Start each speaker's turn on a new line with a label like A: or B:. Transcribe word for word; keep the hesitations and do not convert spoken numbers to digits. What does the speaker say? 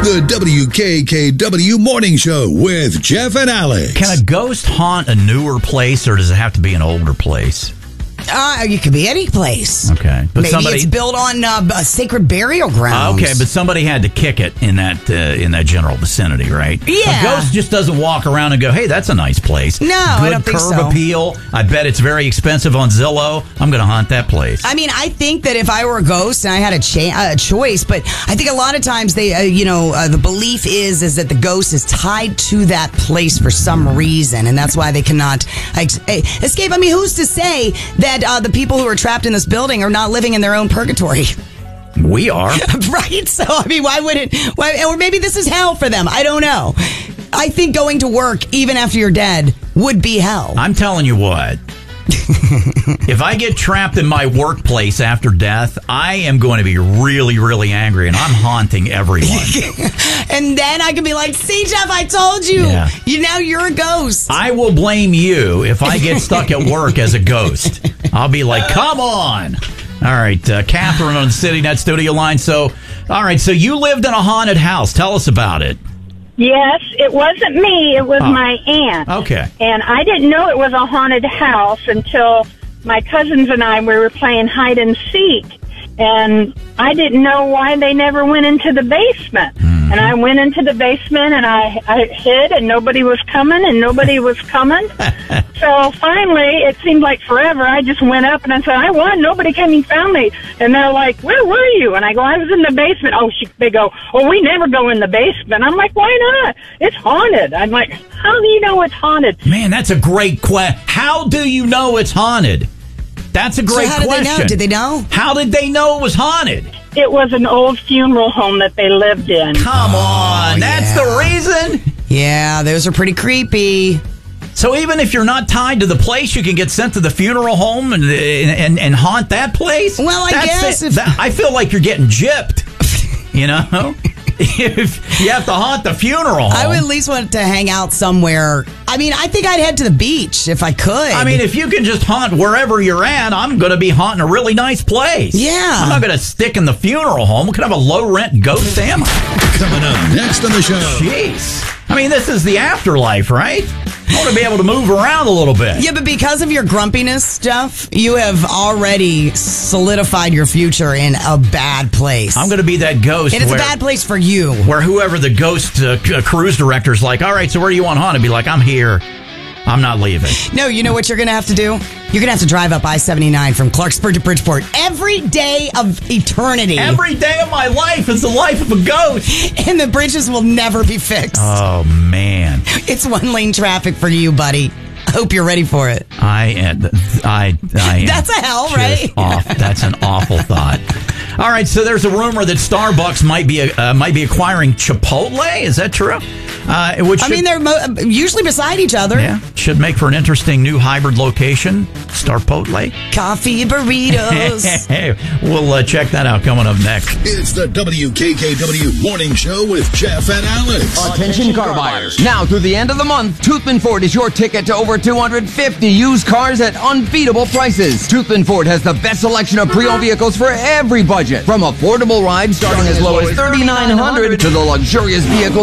A: The W K K W Morning Show with Jeff and Alex.
B: Can a ghost haunt a newer place, or does it have to be an older place?
C: Uh, it could be any place.
B: Okay. But
C: Maybe
B: somebody,
C: it's built on uh, a sacred burial grounds.
B: Okay, but somebody had to kick it in that uh, in that general vicinity, right?
C: Yeah.
B: A ghost just doesn't walk around and go, hey, that's a nice place.
C: No,
B: Good
C: I don't think
B: curb
C: so.
B: appeal. I bet it's very expensive on Zillow. I'm going to haunt that place.
C: I mean, I think that if I were a ghost and I had a, cha- a choice, but I think a lot of times they, uh, you know, uh, the belief is is that the ghost is tied to that place for some reason, and that's why they cannot ex- escape. I mean, who's to say that uh, the people who are trapped in this building are not living in their own purgatory?
B: We are.
C: Right? So, I mean, why wouldn't, why, or maybe this is hell for them. I don't know. I think going to work, even after you're dead, would be hell.
B: I'm telling you what. If I get trapped in my workplace after death, I am going to be really, really angry, and I'm haunting everyone.
C: And then I can be like, see, Jeff, I told you.
B: Yeah.
C: You now you're a ghost.
B: I will blame you if I get stuck at work as a ghost. I'll be like, come on. All right, uh, Catherine on the CityNet studio line. So, all right, so you lived in a haunted house. Tell us about it.
D: Yes, it wasn't me. It was
B: Oh.
D: my aunt.
B: Okay.
D: And I didn't know it was a haunted house until my cousins and I we were playing hide and seek. And I didn't know why they never went into the basement. Mm-hmm. And I went into the basement and I, I hid and nobody was coming and nobody was coming. So finally, it seemed like forever. I just went up and I said, I won. Nobody came and found me. And they're like, where were you? And I go, I was in the basement. Oh, she, they go, oh, we never go in the basement. I'm like, why not? It's haunted. I'm like, how do you know it's haunted?
B: Man, that's a great question. How do you know it's haunted? That's a great
C: so how
B: question.
C: did they know? Did they know?
B: How did they know it was haunted?
D: It was an old funeral home that they lived in.
B: Come on. That's
C: yeah.
B: the reason?
C: Yeah, those are pretty creepy.
B: So even if you're not tied to the place, you can get sent to the funeral home and and, and haunt that place?
C: Well, I
B: That's
C: guess
B: it.
C: if...
B: That, I feel like you're getting gypped, you know? If you have to haunt the funeral home.
C: I would at least want to hang out somewhere. I mean, I think I'd head to the beach if I could.
B: I mean, if you can just haunt wherever you're at, I'm going to be haunting a really nice place.
C: Yeah.
B: I'm not going to stick in the funeral home. What kind of a low-rent ghost am I?
A: Coming up next on the show.
B: Jeez. I mean, this is the afterlife, right? I want to be able to move around a little bit.
C: Yeah, but because of your grumpiness, Jeff, you have already solidified your future in a bad place.
B: I'm going to be that ghost.
C: And it's
B: where,
C: a bad place for you.
B: Where whoever the ghost uh, c- cruise director's like, all right, so where do you want haunted? Be like, I'm here. I'm not leaving.
C: No, you know what you're going to have to do? You're going to have to drive up I seventy-nine from Clarksburg to Bridgeport every day of eternity.
B: Every day of my life is the life of a ghost.
C: And the bridges will never be fixed.
B: Oh, man.
C: It's one lane traffic for you, buddy. I hope you're ready for it.
B: I am. I, I am
C: That's a hell,
B: just
C: right?
B: Off. That's an awful thought. All right, so there's a rumor that Starbucks might be uh, might be acquiring Chipotle. Is that true? Uh, which
C: I
B: should,
C: mean, they're mo- usually beside each other.
B: yeah, should make for an interesting new hybrid location. Starpotle.
C: Coffee burritos.
B: Hey, we'll uh, check that out coming up next.
A: It's the W K K W Morning Show with Jeff and Alex.
E: Attention car buyers. Now through the end of the month, Toothman Ford is your ticket to over two hundred fifty used cars at unbeatable prices. Toothman Ford has the best selection of pre-owned vehicles for every budget. From affordable rides starting as low as thirty-nine hundred dollars to the luxurious vehicles